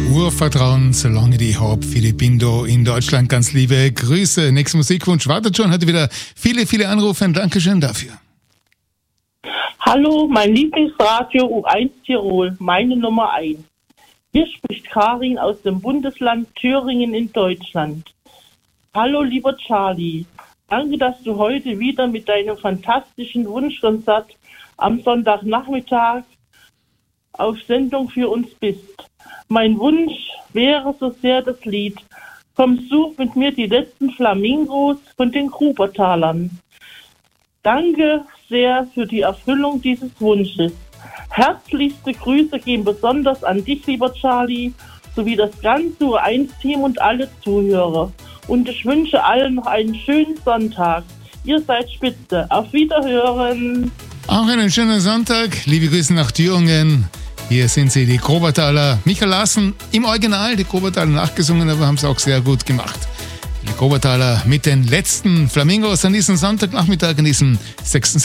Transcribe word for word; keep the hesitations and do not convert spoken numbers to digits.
Urvertrauen, solange die hab. Philipp Bindo in Deutschland. Ganz liebe Grüße. Nächster Musikwunsch wartet schon. Hatte wieder viele, viele Anrufe. Dankeschön dafür. Hallo, mein Lieblingsradio U eins Tirol, meine Nummer eins. Hier spricht Karin aus dem Bundesland Thüringen in Deutschland. Hallo, lieber Charlie. Danke, dass du heute wieder mit deinem fantastischen Wunschkonzert am Sonntagnachmittag auf Sendung für uns bist. Mein Wunsch wäre so sehr das Lied Komm, such mit mir die letzten Flamingos von den Grubertalern. Danke sehr für die Erfüllung dieses Wunsches. Herzlichste Grüße gehen besonders an dich, lieber Charlie, sowie das ganze U eins Team und alle Zuhörer. Und ich wünsche allen noch einen schönen Sonntag. Ihr seid spitze. Auf Wiederhören. Auch einen schönen Sonntag. Liebe Grüße nach Thüringen. Hier sind sie, die Grubertaler. Michael Lassen im Original, die Grubertaler nachgesungen, aber haben es auch sehr gut gemacht. Die Grubertaler mit den letzten Flamingos an diesem Sonntagnachmittag, an diesem sechsten